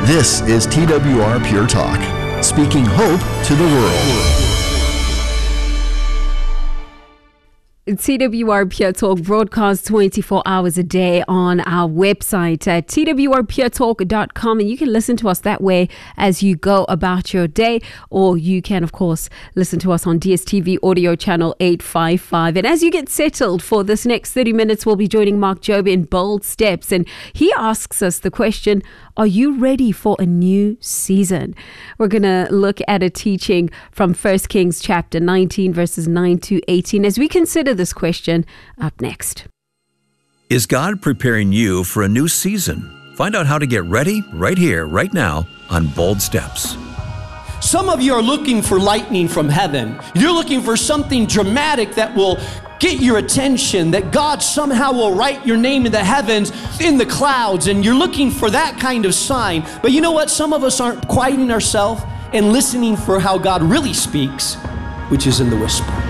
This is TWR Pure Talk, speaking hope to the world. TWR Pure Talk broadcasts 24 hours a day on our website at twrpuretalk.com, and you can listen to us that way as you go about your day, or you can of course listen to us on DSTV audio channel 855. And as you get settled for this next 30 minutes, we'll be joining Mark Jobe in Bold Steps, and he asks us the question, are you ready for a new season? We're going to look at a teaching from 1 Kings chapter 19 verses 9 to 18 as we consider this question up next. Is God preparing you for a new season? Find out how to get ready right here, right now on Bold Steps. Some of you are looking for lightning from heaven. You're looking for something dramatic that will get your attention, that God somehow will write your name in the heavens, in the clouds, and you're looking for that kind of sign. But you know what? Some of us aren't quieting ourselves and listening for how God really speaks, which is in the whisper.